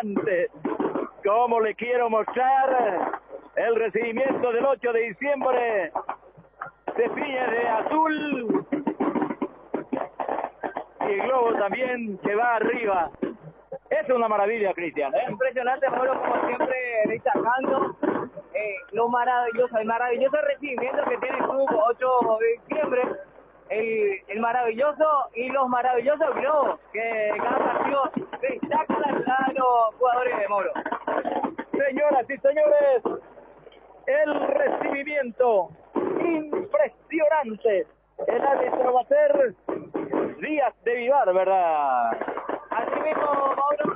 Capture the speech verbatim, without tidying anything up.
Cristiorante. Como le quiero mostrar el recibimiento del ocho de diciembre. Se ciñe de azul. Y el globo también que va arriba. Es una maravilla, Cristian, ¿eh? Impresionante, Mauro, como siempre destacando eh, lo maravilloso, el maravilloso recibimiento que tiene el club ocho de diciembre, el, el maravilloso y los maravillosos globos que cada partido destacan la entrada de los jugadores de Moro. Señoras y señores, el recibimiento impresionante. El árbitro va a ser Díaz de Vivar, ¿verdad? Así mismo, Mauro.